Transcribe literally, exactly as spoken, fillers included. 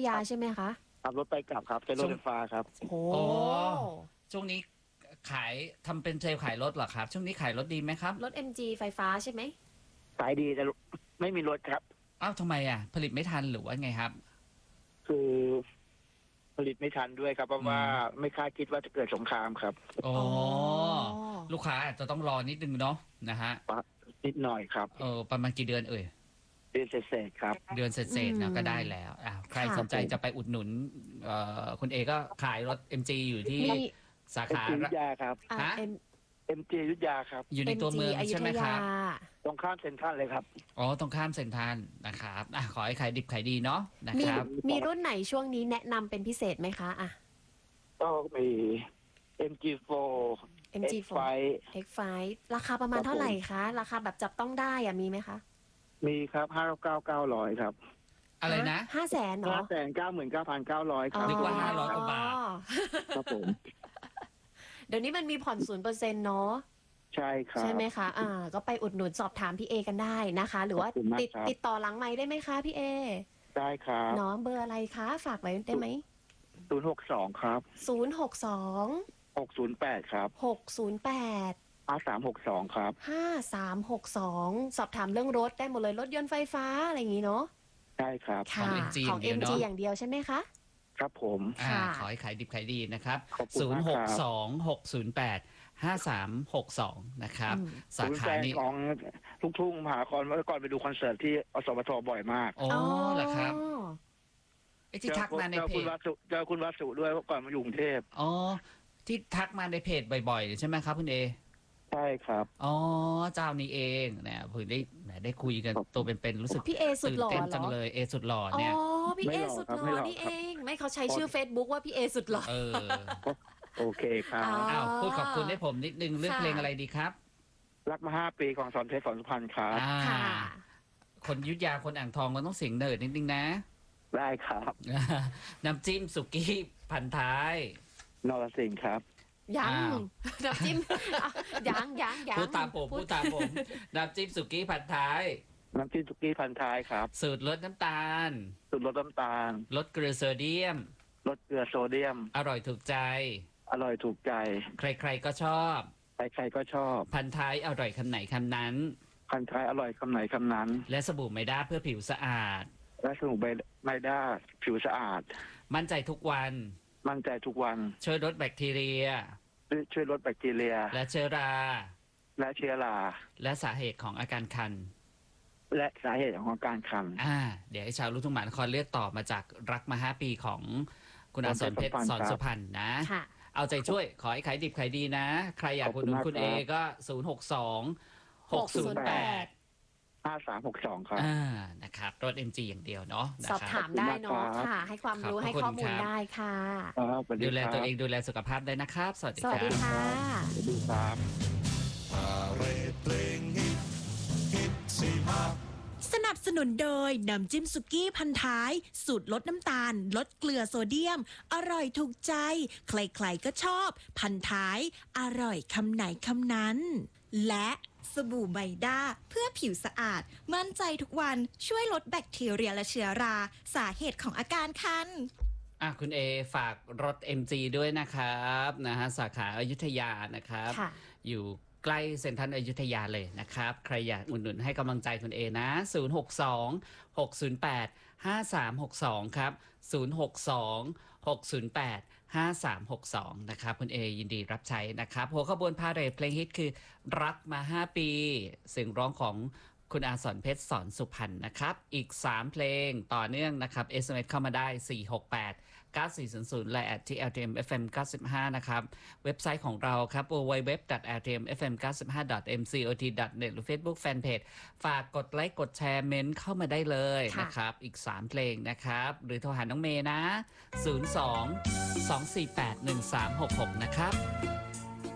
ยาใช่ไหมคะขับรถไปกลับครับใช้รถไฟฟ้าครับโอ้ช่วงนี้ขายทำเป็นเซลล์ขายรถเหรอครับช่วงนี้ขายรถดีไหมครับรถ เอ็ม จี ไฟฟ้าใช่ไหมขายดีแต่ไม่มีรถครับอ้าวทำไมอ่ะผลิตไม่ทันหรือว่าไงครับคือผลิตไม่ทันด้วยครับเพราะว่าไม่คาดคิดว่าจะเกิดสงครามครับอ๋อลูกค้าอาจจะต้องรอนิดนึงเนาะนะฮะนิดหน่อยครับเออประมาณกี่เดือนเอ่ยเดือนเศษครับเดือนเศษๆนะก็ได้แล้วอ่าใครสนใจจะไปอุดหนุนเอ่อคุณเอก็ขายรถ เอ็ม จี อยู่ที่สาขาอยุธยาครับฮะเอ็ม จี อยุธยาครับอยู่ในตัวเมืองใช่ไหมครับตรงข้ามเซ็นทรัลเลยครับอ๋อตรงข้ามเซ็นทรัลนะครับอ่ะขอให้ขายดิบขายดีเนาะนะครับมีรุ่นไหนช่วงนี้แนะนำเป็นพิเศษไหมคะอ่ะก็มี เอ็ม จี โฟร์เอ็ม จี โฟร์ เอ็กซ์ ไฟว์ ราคาประมาณเท่าไหร่คะราคาแบบจับต้องได้อ่ะมีไหมคะมีครับห้าเก้าเก้าร้อยครับอะไรนะห้าแสนเนาะห้าแสนเก้าหมื่นเก้าพันเก้าร้อยครับนึกว่าห้าร้อยกว่าบาทครับผมเดี๋ยวนี้มันมีผ่อนศูนย์เปอร์เซ็นต์เนาะใช่ครับใช่ไหมคะอ่าก็ไปอุดหนุนสอบถามพี่เอกันได้นะคะหรือว่าติดติดต่อหลังไมค์ได้ไหมคะพี่เอได้ครับน้องเบอร์อะไรคะฝากไว้ได้ไหมศูนย์หกสองครับศูนย์หกสองหกศูนย์แปดครับหกศูนย์แปดห้าสามหกสองครับห้าสามหกสองสอบถามเรื่องรถได้หมดเลยรถยนต์ไฟฟ้าอะไรอย่างนี้เนาะใช่ครับของ เอ็ม จี ของ เอ็ม จี อย่างเดียวใช่ไหมคะครับผมอ่าขอให้ขายดิบขายดีนะครับศูนย์หกสองหกศูนย์แปดห้าสามหกสองนะครับสาขานี้ของทุกทุ่งมหาคอนเมื่อก่อนไปดูคอนเสิร์ตที่อสมทบ่อยมากโอ้เหรอครับไอ้ที่ทักมาในเพจเจอคุณวัสุด้วยก่อนมาอยู่กรุงเทพอ๋อที่ทักมาในเพจบ่อยๆใช่ไหมครับคุณเอใช่ครับอ๋อเจ้านี้เองเนี่ยเพิ่งได้ได้คุยกันตัวเป็นๆรู้สึกพี่เอสุดหล่อจังเลยเอสุดหล่อเนี่ยอ๋อพี่เอสุดหล่อนี่เองไม่เขาใช้ชื่อ Facebook ว่าพี่เอสุดหล่อเออโอเคครับอ้าวพูดขอบคุณให้ผมนิดนึงเรื่องเพลงอะไรดีครับรักมาห้าปีของสอนเพชรสอนสุพรรณครับคนยุทธยาคนอ่างทองมันต้องเสียงเนิร์ดนิดนึงนะได้ครับน้ำจิ้มสุกี้พันท้ายนรสิงห์ครับยังน้ำจิ้มยังยังยังพูดตามผมพูดตามผมน้ำจิ้มสุกี้พันท้ายน้ำจิ้มสุกี้พันท้ายครับสูตรลดน้ำตาลสูตรลดน้ำตาลลดเกลือโซเดียมลดเกลือโซเดียมอร่อยถูกใจอร่อยถูกใจใครๆก็ชอบใครๆก็ชอบพันท้ายอร่อยคำไหนคำนั้นพันท้ายอร่อยคำไหนคำนั้นและสบู่ไมด้าเพื่อผิวสะอาดและสบู่ไมด้าผิวสะอาดมั่นใจทุกวันมั่นใจทุกวันช่วยลดแบคทีเรียช่วยลดแบคทีเรียและเชื้อราและเชื้อราและสาเหตุของอาการคันและสาเหตุของการคันอ่าเดี๋ยวให้ชาวลูกทุ่งหมานครเลือกตอบมาจากรักมาห้าปีของคุณอาสอนเพชรสอนสุพรรณนะเอาใจช่วยขอให้ขายดิบขายดีนะใครอยากอุดหนุนคุณเอก็ศูนย์หกสองหกศูนย์แปดห้าสามหกสองครับอ่านะครับรถ เอ็ม จี อย่างเดียวเนาะสอบถามได้เนาะค่ะให้ความรู้ให้ข้อมูลได้ค่ะดูแลตัวเองดูแลสุขภาพได้นะครับสวัสดีครับสวัสดีค่ะสวัสดีครับสนับสนุนโดยน้ำจิ้มสุกี้พันท้ายสูตรลดน้ำตาลลดเกลือโซเดียมอร่อยถูกใจใครๆก็ชอบพันท้ายอร่อยคำไหนคำนั้นและสบู่ไมด้าเพื่อผิวสะอาดมั่นใจทุกวันช่วยลดแบคทีเรียและเชื้อราสาเหตุของอาการคันอ่ะคุณเอฝากรถ เอ็ม จี ด้วยนะครับนะฮะสาขาอยุธยานะครับอยู่ใกล้เซ็นทรัลอยุธยาเลยนะครับใครอยากอุดหนุนให้กำลังใจคุณเอนะศูนย์หกสองหกศูนย์แปดห้าสามหกสองครับศูนย์หกสองหกศูนย์แปดห้าสามหกสองนะครับคุณเอยินดีรับใช้นะครับหัวขบวนพาเหรดเพลงฮิตคือรักมาห้าปีเสียงร้องของคุณอาสอนเพชรสอนสุพรรณนะครับอีกสามเพลงต่อเนื่องนะครับ เอส เอ็ม เอส เข้ามาได้สี่ หก แปด เก้า สี่ ศูนย์ ศูนย์และแอทที่ แอล ที เอ็ม เอฟ เอ็ม เก้าสิบห้านะครับเว็บไซต์ของเราครับ ดับเบิลยู ดับเบิลยู ดับเบิลยู ดอท แอล ที เอ็ม เอฟ เอ็ม เก้าสิบห้า ดอท เอ็ม ซี โอ ที ดอท เน็ต หรือ Facebook Fanpage ฝากกดไลค์กดแชร์เมนต์เข้ามาได้เลยนะครับอีกสามเพลงนะครับหรือโทรหาน้องเมย์นะศูนย์ สอง สอง สี่ แปด หนึ่ง สาม หก หกนะครับ